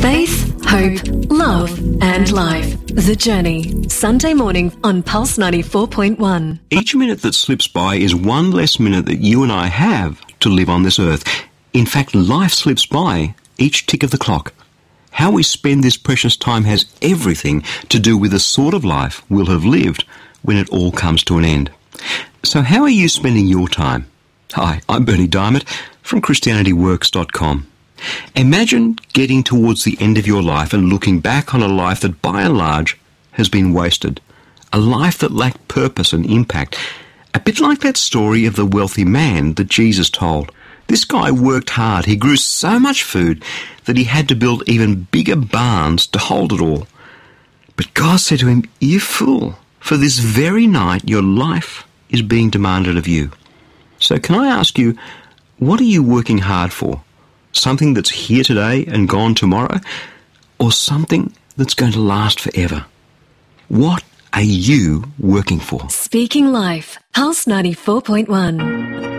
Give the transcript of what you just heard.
Faith, hope, love and life. The Journey. Sunday morning on Pulse 94.1. Each minute that slips by is one less minute that you and I have to live on this earth. In fact, life slips by each tick of the clock. How we spend this precious time has everything to do with the sort of life we'll have lived when it all comes to an end. So how are you spending your time? Hi, I'm Bernie Diamond from ChristianityWorks.com. Imagine getting towards the end of your life and looking back on a life that by and large has been wasted. A life that lacked purpose and impact. A bit like that story of the wealthy man that Jesus told. This guy worked hard. He grew so much food that he had to build even bigger barns to hold it all. But God said to him, "You fool, for this very night your life is being demanded of you." So can I ask you, what are you working hard for? Something that's here today and gone tomorrow? Or something that's going to last forever? What are you working for? Speaking Life. Pulse 94.1.